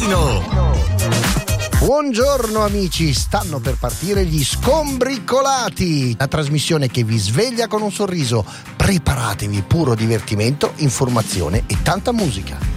mattino. Buongiorno amici, stanno per partire gli Scombricolati, la trasmissione che vi sveglia con un sorriso. Preparatevi, puro divertimento, informazione e tanta musica.